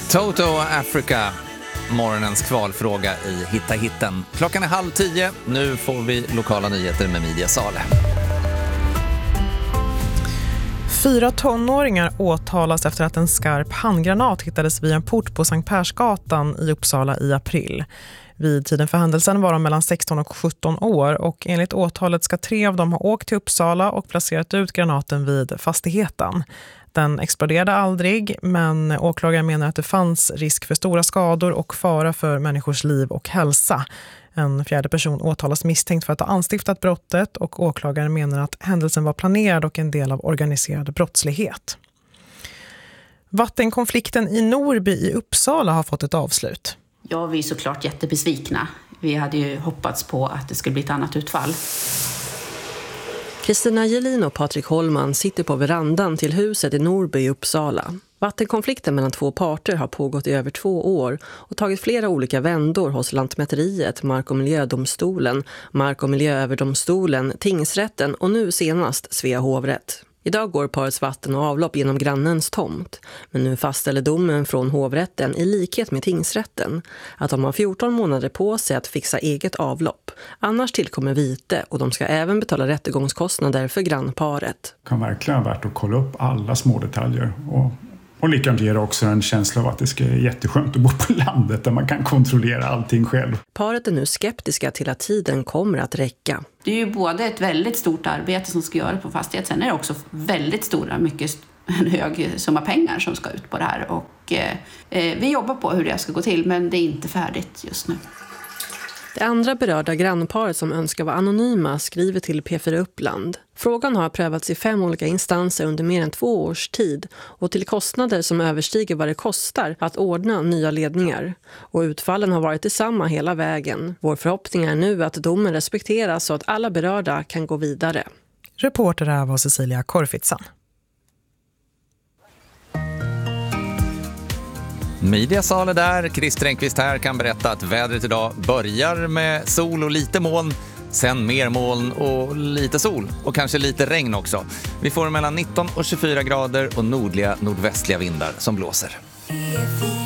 Toto Africa, morgonens kvalfråga i Hitta hitten. Klockan är 9:30. Nu får vi lokala nyheter med Media Sale. 4 tonåringar åtalas efter att en skarp handgranat hittades vid en port på Sankt Persgatan i Uppsala i april. Vid tiden för händelsen var de mellan 16 och 17 år och enligt åtalet ska 3 av dem ha åkt till Uppsala och placerat ut granaten vid fastigheten. Den exploderade aldrig, men åklagaren menar att det fanns risk för stora skador och fara för människors liv och hälsa. En 4:e person åtalas misstänkt för att ha anstiftat brottet och åklagaren menar att händelsen var planerad och en del av organiserad brottslighet. Vattenkonflikten i Norrby i Uppsala har fått ett avslut. Ja, vi är såklart jättebesvikna. Vi hade ju hoppats på att det skulle bli ett annat utfall. Kristina Gelin och Patrik Holman sitter på verandan till huset i Norrby i Uppsala. Vattenkonflikten mellan 2 parter har pågått i över 2 år och tagit flera olika vändor hos Lantmäteriet, Mark- och miljödomstolen, Mark- och miljööverdomstolen, tingsrätten och nu senast Svea hovrätt. Idag går parets vatten och avlopp genom grannens tomt, men nu fastställer domen från hovrätten i likhet med tingsrätten att de har 14 månader på sig att fixa eget avlopp. Annars tillkommer vite och de ska även betala rättegångskostnader för grannparet. Det kan verkligen vara värt att kolla upp alla små detaljer och likadant ger också en känsla av att det ska vara jätteskönt att bo på landet där man kan kontrollera allting själv. Paret är nu skeptiska till att tiden kommer att räcka. Det är ju både ett väldigt stort arbete som ska göras på fastighet. Sen är det också väldigt stora, en hög summa pengar som ska ut på det här. Och vi jobbar på hur det ska gå till, men det är inte färdigt just nu. Det andra berörda grannparet som önskar vara anonyma skriver till P4 Uppland. Frågan har prövats i 5 olika instanser under mer än 2 års tid och till kostnader som överstiger vad det kostar att ordna nya ledningar. Och utfallen har varit detsamma hela vägen. Vår förhoppning är nu att domen respekteras så att alla berörda kan gå vidare. Reporter här var Cecilia Korfitsan. Media Sale där, Christer Engqvist här kan berätta att vädret idag börjar med sol och lite moln, sen mer moln och lite sol och kanske lite regn också. Vi får mellan 19 och 24 grader och nordliga nordvästliga vindar som blåser.